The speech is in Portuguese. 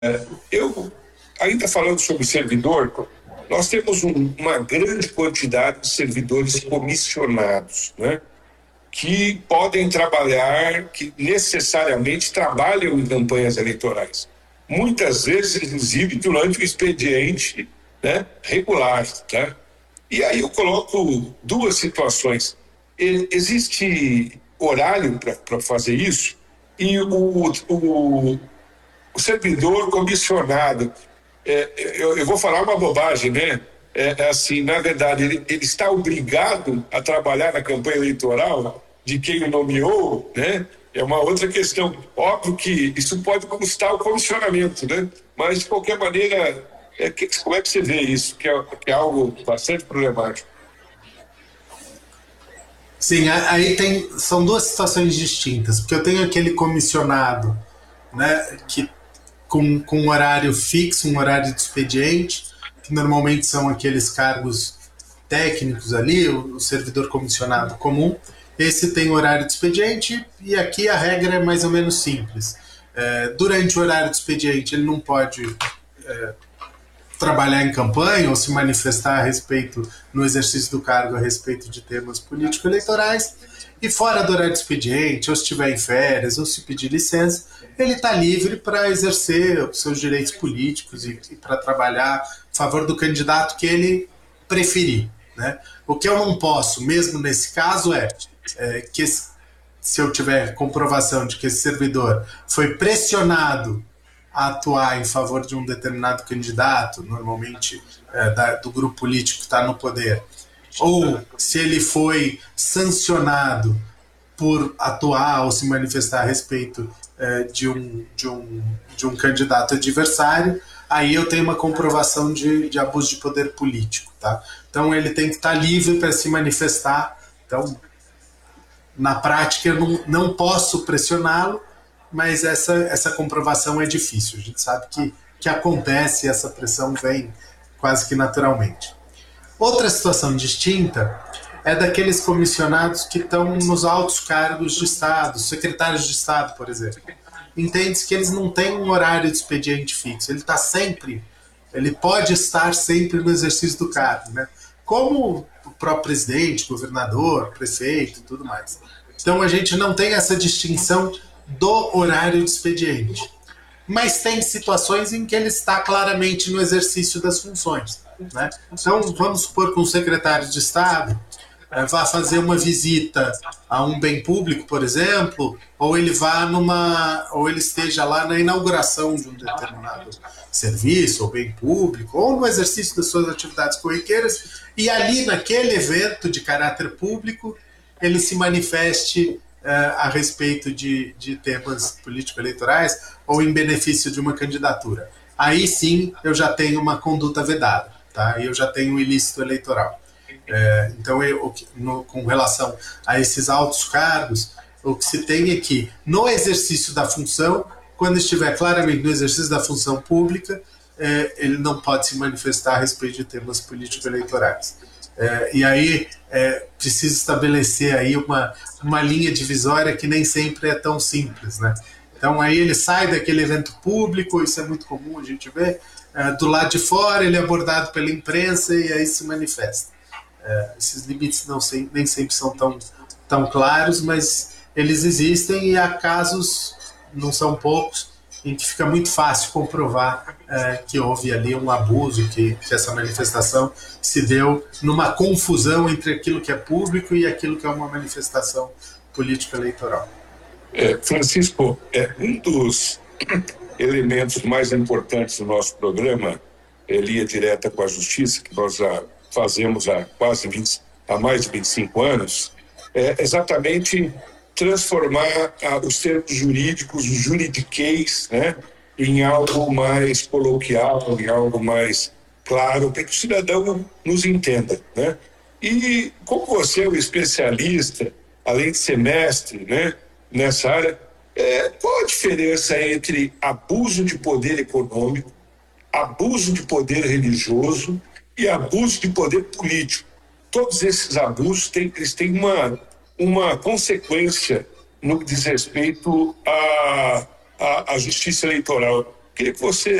Eu, ainda falando sobre servidor, nós temos uma grande quantidade de servidores comissionados, né? Que podem trabalhar, que necessariamente trabalham em campanhas eleitorais. Muitas vezes, inclusive, durante o expediente, né, regular. Tá? E aí eu coloco duas situações. Existe horário para fazer isso e o servidor comissionado, eu vou falar uma bobagem, né? Assim, na verdade, ele está obrigado a trabalhar na campanha eleitoral de quem o nomeou, né? É uma outra questão. Óbvio que isso pode custar o comissionamento, né? Mas, de qualquer maneira, como é que você vê isso? Que é algo bastante problemático. Sim, aí são duas situações distintas, porque eu tenho aquele comissionado, né, que com um horário fixo, um horário de expediente, que normalmente são aqueles cargos técnicos ali, o servidor comissionado comum. Esse tem horário de expediente e aqui a regra é mais ou menos simples. Durante o horário de expediente ele não pode trabalhar em campanha ou se manifestar a respeito, no exercício do cargo, a respeito de temas político-eleitorais. E fora do horário de expediente, ou se estiver em férias, ou se pedir licença, ele está livre para exercer os seus direitos políticos e para trabalhar a favor do candidato que ele preferir. Né? O que eu não posso, mesmo nesse caso, que se eu tiver comprovação de que esse servidor foi pressionado a atuar em favor de um determinado candidato, normalmente do grupo político que está no poder, ou se ele foi sancionado por atuar ou se manifestar a respeito de um candidato adversário, aí eu tenho uma comprovação de abuso de poder político. Tá? Então ele tem que estar livre para se manifestar. Então, na prática, eu não posso pressioná-lo, mas essa comprovação é difícil. A gente sabe que acontece e essa pressão vem quase que naturalmente. Outra situação distinta é daqueles comissionados que estão nos altos cargos de Estado, secretários de Estado, por exemplo. Entende-se que eles não têm um horário de expediente fixo, ele pode estar sempre no exercício do cargo, né? Como o próprio presidente, governador, prefeito e tudo mais. Então a gente não tem essa distinção do horário de expediente. Mas tem situações em que ele está claramente no exercício das funções. Né? Então, vamos supor que um secretário de Estado vá fazer uma visita a um bem público, por exemplo, ou ele ou ele esteja lá na inauguração de um determinado serviço ou bem público, ou no exercício das suas atividades corriqueiras, e ali naquele evento de caráter público ele se manifeste a respeito de temas político-eleitorais ou em benefício de uma candidatura. Aí sim eu já tenho uma conduta vedada, tá? Eu já tenho um ilícito eleitoral. Então, com relação a esses altos cargos, o que se tem é que, no exercício da função, quando estiver claramente no exercício da função pública, ele não pode se manifestar a respeito de temas político-eleitorais. E aí precisa estabelecer aí uma linha divisória que nem sempre é tão simples, né? Então aí ele sai daquele evento público, isso é muito comum a gente ver, do lado de fora ele é abordado pela imprensa e aí se manifesta. Esses limites nem sempre são tão claros, mas eles existem e há casos, não são poucos, em que fica muito fácil comprovar que houve ali um abuso, que essa manifestação se deu numa confusão entre aquilo que é público e aquilo que é uma manifestação político-eleitoral. Francisco, um dos elementos mais importantes do nosso programa é Linha Direta com a Justiça, que nós já fazemos há mais de 25 anos, é exatamente transformar os termos jurídicos, o juridiquês, né, em algo mais coloquial, em algo mais claro, para que o cidadão nos entenda. Né? E como você é um especialista, além de ser mestre, né, nessa área, qual a diferença entre abuso de poder econômico, abuso de poder religioso e abuso de poder político? Todos esses abusos eles têm uma consequência no que diz respeito à justiça eleitoral. O Queria que você